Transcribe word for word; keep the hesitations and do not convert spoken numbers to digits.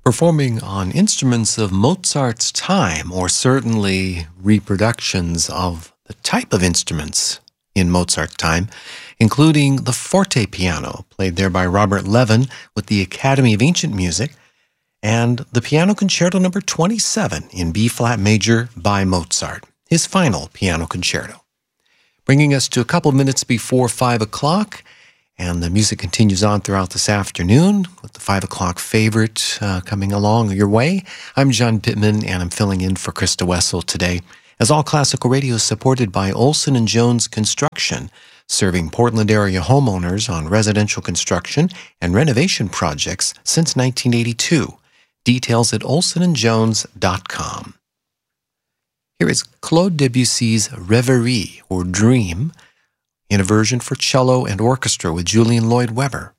Performing on instruments of Mozart's time, or certainly reproductions of the type of instruments in Mozart's time, including the forte piano, played there by Robert Levin with the Academy of Ancient Music, and the Piano Concerto number twenty-seven in B-flat major by Mozart, his final piano concerto. Bringing us to a couple minutes before five o'clock, and the music continues on throughout this afternoon with the five o'clock favorite uh, coming along your way. I'm John Pittman, and I'm filling in for Krista Wessel today, as All Classical Radio is supported by Olson and Jones Construction, serving Portland area homeowners on residential construction and renovation projects since nineteen eighty-two. Details at olson and jones dot com. Here is Claude Debussy's Rêverie, or Dream, in a version for cello and orchestra with Julian Lloyd Webber.